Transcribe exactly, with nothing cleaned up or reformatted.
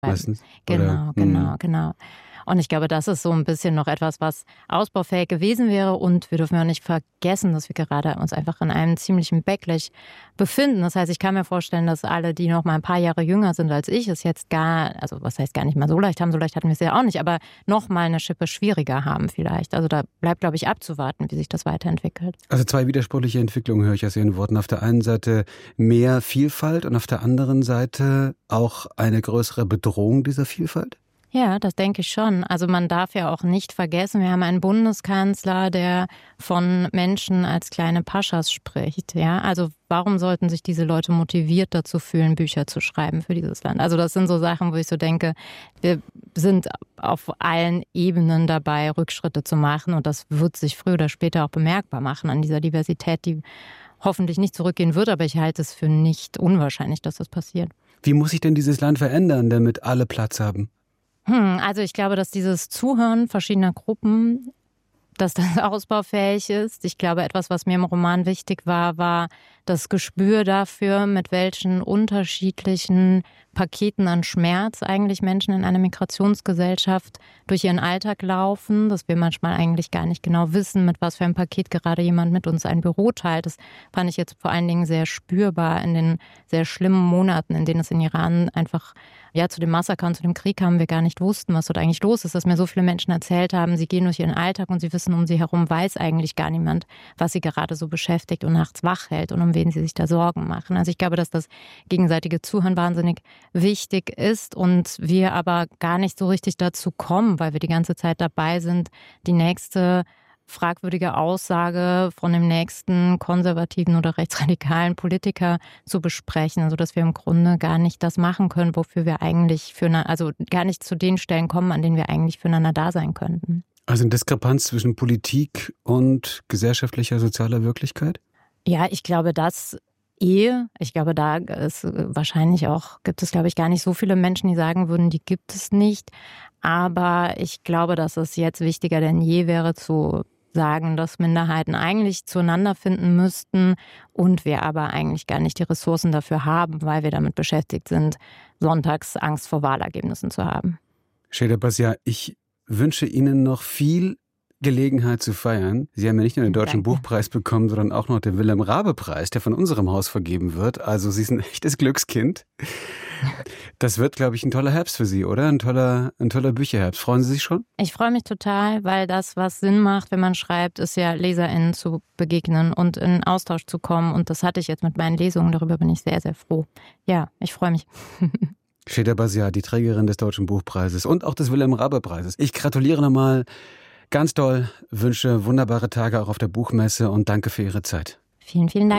meistens. Genau, Oder, genau, hm. genau. Und ich glaube, das ist so ein bisschen noch etwas, was ausbaufähig gewesen wäre. Und wir dürfen ja nicht vergessen, dass wir gerade uns einfach in einem ziemlichen Backlash befinden. Das heißt, ich kann mir vorstellen, dass alle, die noch mal ein paar Jahre jünger sind als ich, es jetzt gar, also was heißt gar nicht mal so leicht haben, so leicht hatten wir es ja auch nicht, aber noch mal eine Schippe schwieriger haben vielleicht. Also da bleibt, glaube ich, abzuwarten, wie sich das weiterentwickelt. Also zwei widersprüchliche Entwicklungen höre ich aus Ihren Worten. Auf der einen Seite mehr Vielfalt und auf der anderen Seite auch eine größere Bedrohung dieser Vielfalt? Ja, das denke ich schon. Also man darf ja auch nicht vergessen, wir haben einen Bundeskanzler, der von Menschen als kleine Paschas spricht. Ja, also warum sollten sich diese Leute motiviert dazu fühlen, Bücher zu schreiben für dieses Land? Also das sind so Sachen, wo ich so denke, wir sind auf allen Ebenen dabei, Rückschritte zu machen. Und das wird sich früher oder später auch bemerkbar machen an dieser Diversität, die hoffentlich nicht zurückgehen wird. Aber ich halte es für nicht unwahrscheinlich, dass das passiert. Wie muss sich denn dieses Land verändern, damit alle Platz haben? Hm, also ich glaube, dass dieses Zuhören verschiedener Gruppen, dass das ausbaufähig ist. Ich glaube, etwas, was mir im Roman wichtig war, war das Gespür dafür, mit welchen unterschiedlichen Paketen an Schmerz eigentlich Menschen in einer Migrationsgesellschaft durch ihren Alltag laufen, dass wir manchmal eigentlich gar nicht genau wissen, mit was für einem Paket gerade jemand mit uns ein Büro teilt. Das fand ich jetzt vor allen Dingen sehr spürbar in den sehr schlimmen Monaten, in denen es in Iran einfach ja zu dem Massaker und zu dem Krieg kam, wir gar nicht wussten, was dort eigentlich los ist, dass mir so viele Menschen erzählt haben, sie gehen durch ihren Alltag und sie wissen, um sie herum weiß eigentlich gar niemand, was sie gerade so beschäftigt und nachts wach hält und um wen sie sich da Sorgen machen. Also ich glaube, dass das gegenseitige Zuhören wahnsinnig wichtig ist und wir aber gar nicht so richtig dazu kommen, weil wir die ganze Zeit dabei sind, die nächste fragwürdige Aussage von dem nächsten konservativen oder rechtsradikalen Politiker zu besprechen, also dass wir im Grunde gar nicht das machen können, wofür wir eigentlich für, also gar nicht zu den Stellen kommen, an denen wir eigentlich füreinander da sein könnten. Also eine Diskrepanz zwischen Politik und gesellschaftlicher, sozialer Wirklichkeit? Ja, ich glaube, das eh. Ich glaube, da ist wahrscheinlich auch, gibt es, glaube ich, gar nicht so viele Menschen, die sagen würden, die gibt es nicht. Aber ich glaube, dass es jetzt wichtiger denn je wäre, zu sagen, dass Minderheiten eigentlich zueinander finden müssten und wir aber eigentlich gar nicht die Ressourcen dafür haben, weil wir damit beschäftigt sind, sonntags Angst vor Wahlergebnissen zu haben. Şeyda Bazia, ich wünsche Ihnen noch viel Gelegenheit zu feiern. Sie haben ja nicht nur den Deutschen Danke. Buchpreis bekommen, sondern auch noch den Wilhelm-Raabe-Preis, der von unserem Haus vergeben wird. Also Sie sind ein echtes Glückskind. Das wird, glaube ich, ein toller Herbst für Sie, oder? Ein toller, ein toller Bücherherbst. Freuen Sie sich schon? Ich freue mich total, weil das, was Sinn macht, wenn man schreibt, ist ja LeserInnen zu begegnen und in Austausch zu kommen. Und das hatte ich jetzt mit meinen Lesungen. Darüber bin ich sehr, sehr froh. Ja, ich freue mich. Şeyda Bazia, die Trägerin des Deutschen Buchpreises und auch des Wilhelm-Raabe-Preises. Ich gratuliere nochmal ganz doll, wünsche wunderbare Tage auch auf der Buchmesse und danke für Ihre Zeit. Vielen, vielen Dank.